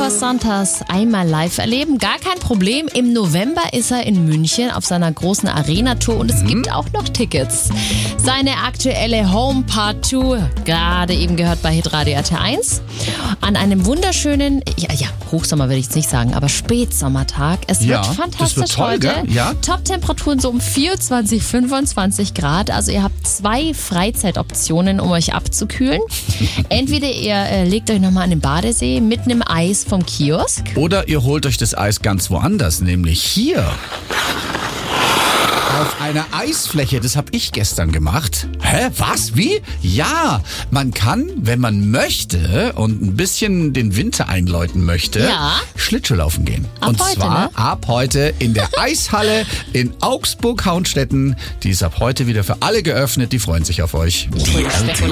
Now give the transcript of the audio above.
Nico Santos einmal live erleben. Gar kein Problem. Im November ist er in München auf seiner großen Arena-Tour und es gibt auch noch Tickets. Seine aktuelle Home-Part-Tour, gerade eben gehört bei Hitradio RT1, an einem wunderschönen, Hochsommer will ich jetzt nicht sagen, aber Spätsommertag. Es wird fantastisch das wird toll, heute. Gell? Ja. Top-Temperaturen so um 24, 25 Grad. Also ihr habt 2 Freizeitoptionen, um euch abzukühlen. Entweder ihr legt euch nochmal an den Badesee mit einem Eis vom Kiosk. Oder ihr holt euch das Eis ganz woanders, nämlich hier. Auf einer Eisfläche, das habe ich gestern gemacht. Hä, was, wie? Ja, man kann, wenn man möchte und ein bisschen den Winter einläuten möchte, Schlittschuhlaufen gehen. Und zwar ab heute in der Eishalle in Augsburg-Hauenstetten. Die ist ab heute wieder für alle geöffnet, die freuen sich auf euch.